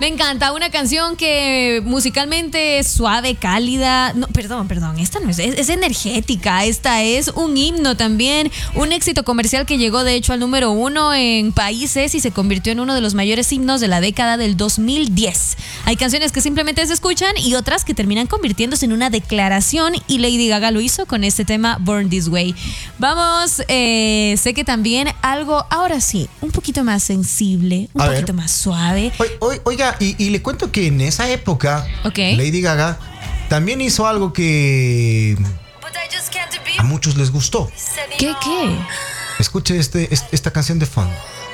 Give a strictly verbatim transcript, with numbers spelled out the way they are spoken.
Me encanta, una canción que musicalmente es suave, cálida. No, perdón, perdón, esta no es, es, es energética. Esta es un himno también. Un éxito comercial que llegó de hecho al número uno en países y se convirtió en uno de los mayores himnos de la década del dos mil diez. Hay canciones que simplemente se escuchan y otras que terminan convirtiéndose en una declaración, y Lady Gaga lo hizo con este tema Born This Way. Vamos, eh, sé que también algo, ahora sí, un poquito más sensible, un A poquito ver. más suave. Oy- oy- Oiga, y, y le cuento que en esa época, Ok. Lady Gaga también hizo algo que a muchos les gustó. ¿Qué, qué? Escuche este, es- esta canción de fondo.